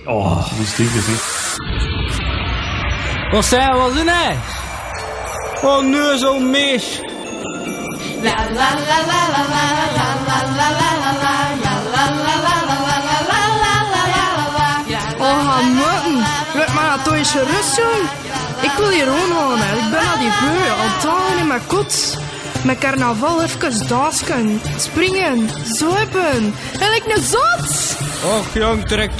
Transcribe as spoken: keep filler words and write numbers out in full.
Oh, die stiefjes, hè. Wat zei wat doen hij? Oh nee, zo mis. La la la la la la la la la la la la la la la. Oh, gaan moeten. Laat maar toch eens gerust, jong. Ik wil hier gewoon wonen. Ik ben naar die beu. Al dagen in mijn kot. Met carnaval even dansken. Springen. Zuipen. En ik een zot. Och, jong, trek